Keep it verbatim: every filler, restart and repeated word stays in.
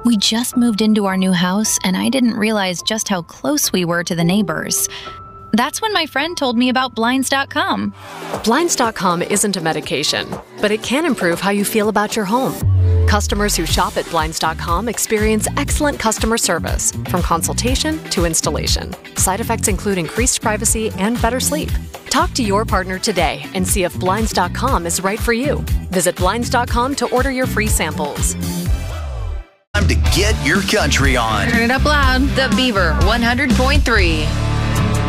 We just moved into our new house, and I didn't realize just how close we were to the neighbors. That's when my friend told me about Blinds dot com. Blinds dot com isn't a medication, but it can improve how you feel about your home. Customers who shop at Blinds dot com experience excellent customer service, from consultation to installation. Side effects include increased privacy and better sleep. Talk to your partner today and see if Blinds dot com is right for you. Visit Blinds dot com to order your free samples. Time to get your country on. Turn it up loud. The Beaver one hundred point three.